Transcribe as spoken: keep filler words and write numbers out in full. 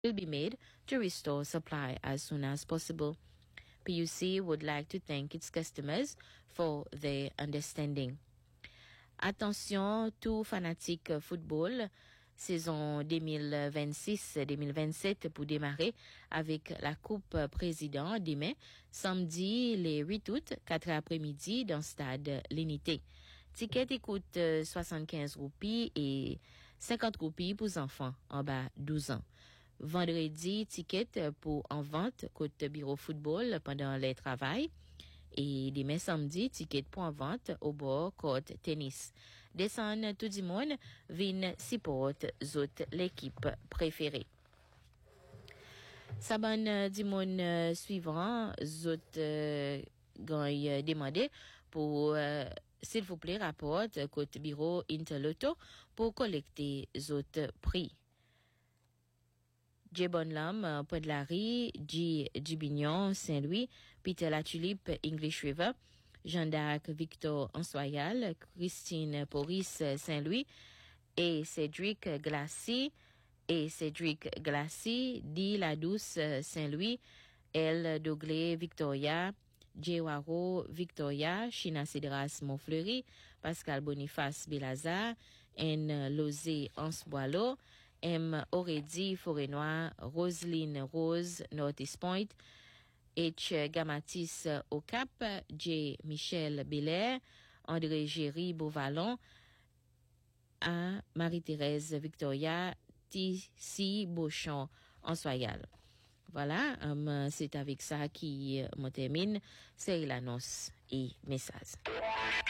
will be made to restore supply as soon as possible. P U C would like to thank its customers for their understanding. Attention, tout fanatique football, saison deux mille vingt-six deux mille vingt-sept pour démarrer avec la Coupe Président demain, samedi, les huit août, quatre après-midi, dans le stade L'Unité. Ticket coûte soixante-quinze roupies et cinquante roupies pour enfants en bas douze ans. Vendredi, ticket pour en vente côté bureau football pendant les travails. Et demain samedi, ticket pour en vente au bord côte tennis. Descend tout le monde, vin support zot l'équipe préférée. Saban du monde suivant, zot euh, gagne demandé pour euh, s'il vous plaît rapporte côté bureau Interloto pour collecter zot prix. J. Bonlam, Pointe-Larry, J. Dubignon, Saint-Louis, Peter La Tulipe, English River, Jean d'Arc, Victor Ansoyal, Christine Poris, Saint-Louis, et Cédric Glacy, et Cédric Glacy, Di La Douce, Saint-Louis, L. Douglé, Victoria, J. Waro, Victoria, China Cédras, Montfleury, Pascal Boniface, Belazar, N. Lozé, Anse-Boileau, M. Oredi, Forêt-Noire, Roseline Rose, Northeast Point, H. Gamatis au Cap, J. Michel Belair, André Géry Beauvalon, A. Marie-Thérèse Victoria, T C Beauchamp, Ansoyal. Voilà, um, c'est avec ça qui euh, me termine. C'est l'annonce et message.